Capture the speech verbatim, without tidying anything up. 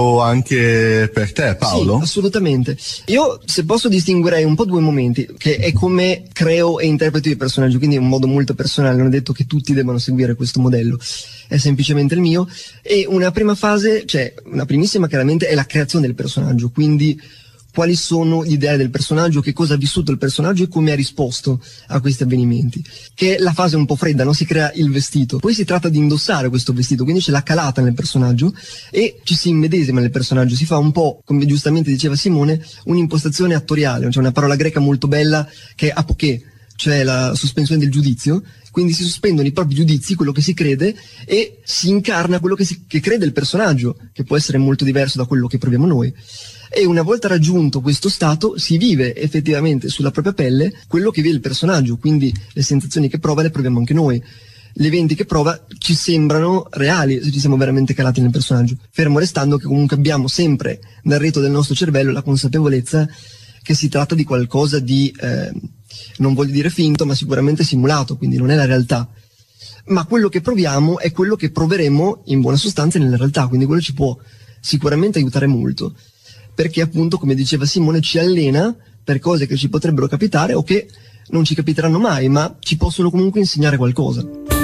anche per te, Paolo? Sì, assolutamente. Io, se posso, distinguerei un po' due momenti, che è come creo e interpreto i personaggi, quindi è un modo molto personale, non è detto che tutti debbano seguire questo modello, è semplicemente il mio. E una prima fase, cioè una primissima chiaramente, è la creazione del personaggio, quindi quali sono gli ideali del personaggio, che cosa ha vissuto il personaggio e come ha risposto a questi avvenimenti, che è la fase un po' fredda, no? Si crea il vestito, poi si tratta di indossare questo vestito, quindi c'è la calata nel personaggio e ci si immedesima nel personaggio, si fa un po', come giustamente diceva Simone, un'impostazione attoriale, c'è una parola greca molto bella che è apoché, cioè la sospensione del giudizio, quindi si sospendono i propri giudizi, quello che si crede, e si incarna quello che, si, che crede il personaggio, che può essere molto diverso da quello che proviamo noi. E una volta raggiunto questo stato si vive effettivamente sulla propria pelle quello che vive il personaggio, quindi le sensazioni che prova le proviamo anche noi. Gli eventi che prova ci sembrano reali se ci siamo veramente calati nel personaggio, fermo restando che comunque abbiamo sempre nel retro del nostro cervello la consapevolezza che si tratta di qualcosa di, eh, non voglio dire finto, ma sicuramente simulato, quindi non è la realtà. Ma quello che proviamo è quello che proveremo in buona sostanza nella realtà, quindi quello ci può sicuramente aiutare molto, perché appunto, come diceva Simone, ci allena per cose che ci potrebbero capitare o che non ci capiteranno mai, ma ci possono comunque insegnare qualcosa.